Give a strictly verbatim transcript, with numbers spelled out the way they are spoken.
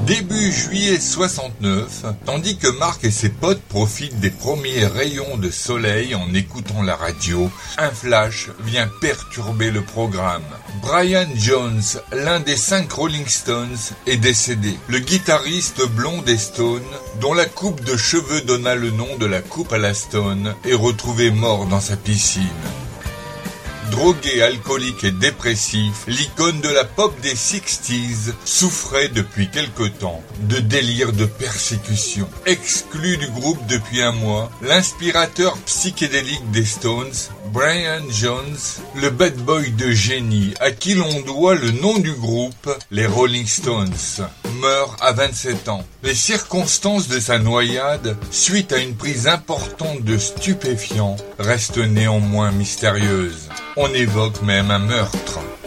Début juillet soixante-neuf, tandis que Mark et ses potes profitent des premiers rayons de soleil en écoutant la radio, un flash vient perturber le programme. Brian Jones, l'un des cinq Rolling Stones, est décédé. Le guitariste blond des Stones, dont la coupe de cheveux donna le nom de la coupe à la Stone, est retrouvé mort dans sa piscine. Drogué, alcoolique et dépressif, l'icône de la pop des sixties souffrait depuis quelque temps de délire de persécution. Exclu du groupe depuis un mois, l'inspirateur psychédélique des Stones, Brian Jones, le bad boy de génie à qui l'on doit le nom du groupe, les Rolling Stones, meurt à vingt-sept ans. Les circonstances de sa noyade, suite à une prise importante de stupéfiants, restent néanmoins mystérieuses. On évoque même un meurtre.